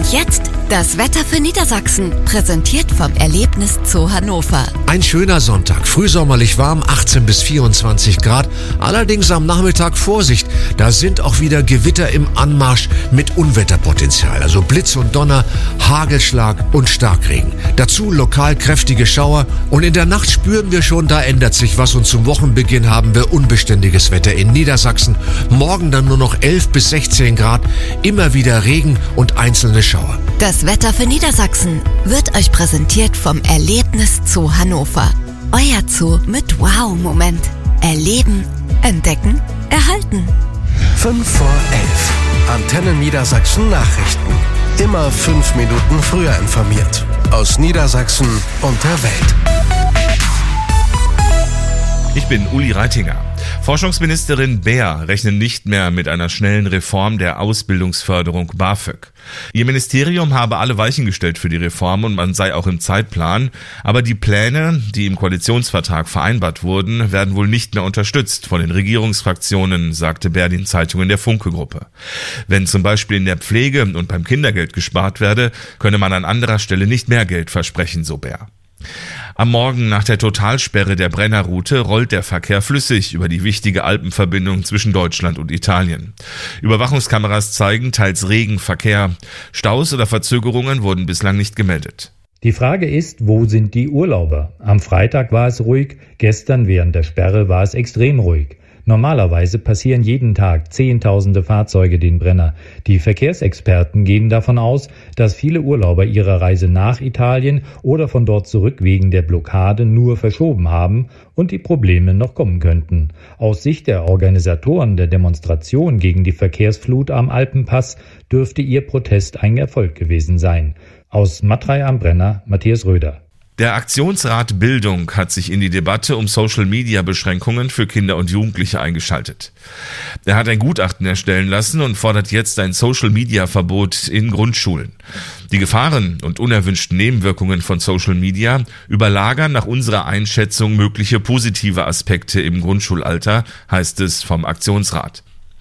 Und jetzt das Wetter für Niedersachsen, präsentiert vom Erlebnis Zoo Hannover. Ein schöner Sonntag, frühsommerlich warm, 18 bis 24 Grad. Allerdings am Nachmittag Vorsicht, da sind auch wieder Gewitter im Anmarsch mit Unwetterpotenzial. Also Blitz und Donner, Hagelschlag und Starkregen. Dazu lokal kräftige Schauer und in der Nacht spüren wir schon, da ändert sich was und zum Wochenbeginn haben wir unbeständiges Wetter in Niedersachsen. Morgen dann nur noch 11 bis 16 Grad, immer wieder Regen und einzelne Schauer. Das Wetter für Niedersachsen wird euch präsentiert vom Erlebnis Zoo Hannover. Euer Zoo mit Wow-Moment. Erleben, entdecken, erhalten. 5 vor 11. Antenne Niedersachsen Nachrichten. Immer 5 Minuten früher informiert. Aus Niedersachsen und der Welt. Ich bin Uli Reitinger. Forschungsministerin Baer rechnet nicht mehr mit einer schnellen Reform der Ausbildungsförderung BAföG. Ihr Ministerium habe alle Weichen gestellt für die Reform und man sei auch im Zeitplan. Aber die Pläne, die im Koalitionsvertrag vereinbart wurden, werden wohl nicht mehr unterstützt von den Regierungsfraktionen, sagte Baer den Zeitungen der Funke-Gruppe. Wenn zum Beispiel in der Pflege und beim Kindergeld gespart werde, könne man an anderer Stelle nicht mehr Geld versprechen, so Baer. Am Morgen nach der Totalsperre der Brennerroute rollt der Verkehr flüssig über die wichtige Alpenverbindung zwischen Deutschland und Italien. Überwachungskameras zeigen teils regen Verkehr. Staus oder Verzögerungen wurden bislang nicht gemeldet. Die Frage ist, wo sind die Urlauber? Am Freitag war es ruhig, gestern während der Sperre war es extrem ruhig. Normalerweise passieren jeden Tag Zehntausende Fahrzeuge den Brenner. Die Verkehrsexperten gehen davon aus, dass viele Urlauber ihre Reise nach Italien oder von dort zurück wegen der Blockade nur verschoben haben und die Probleme noch kommen könnten. Aus Sicht der Organisatoren der Demonstration gegen die Verkehrsflut am Alpenpass dürfte ihr Protest ein Erfolg gewesen sein. Aus Matrei am Brenner, Matthias Röder. Der Aktionsrat Bildung hat sich in die Debatte um Social-Media-Beschränkungen für Kinder und Jugendliche eingeschaltet. Er hat ein Gutachten erstellen lassen und fordert jetzt ein Social-Media-Verbot in Grundschulen. Die Gefahren und unerwünschten Nebenwirkungen von Social-Media überlagern nach unserer Einschätzung mögliche positive Aspekte im Grundschulalter, heißt es vom Aktionsrat.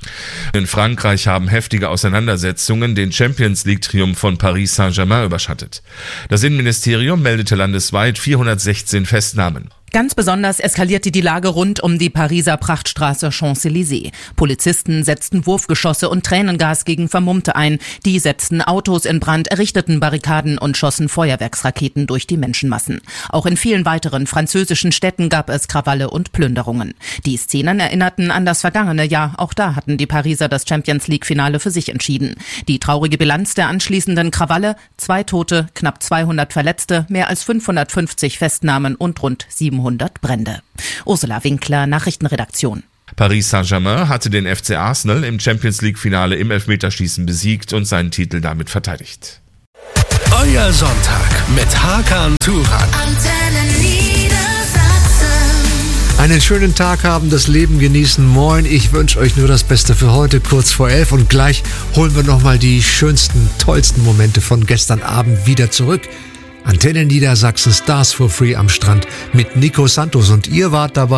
In Frankreich haben heftige Auseinandersetzungen den Champions-League-Triumph von Paris Saint-Germain überschattet. Das Innenministerium meldete landesweit 416 Festnahmen. Ganz besonders eskalierte die Lage rund um die Pariser Prachtstraße Champs-Élysées. Polizisten setzten Wurfgeschosse und Tränengas gegen Vermummte ein. Die setzten Autos in Brand, errichteten Barrikaden und schossen Feuerwerksraketen durch die Menschenmassen. Auch in vielen weiteren französischen Städten gab es Krawalle und Plünderungen. Die Szenen erinnerten an das vergangene Jahr. Auch da hatten die Pariser das Champions-League-Finale für sich entschieden. Die traurige Bilanz der anschließenden Krawalle: 2 Tote, knapp 200 Verletzte, mehr als 550 Festnahmen und rund 700 Brände. Ursula Winkler, Nachrichtenredaktion. Paris Saint-Germain hatte den FC Arsenal im Champions-League-Finale im Elfmeterschießen besiegt und seinen Titel damit verteidigt. Euer Sonntag mit Hakan Turan. Einen schönen Tag haben, das Leben genießen. Moin, ich wünsche euch nur das Beste für heute, kurz vor 11. Und gleich holen wir nochmal die schönsten, tollsten Momente von gestern Abend wieder zurück. Antenne Niedersachsen, Stars for Free am Strand mit Nico Santos. Und ihr wart dabei.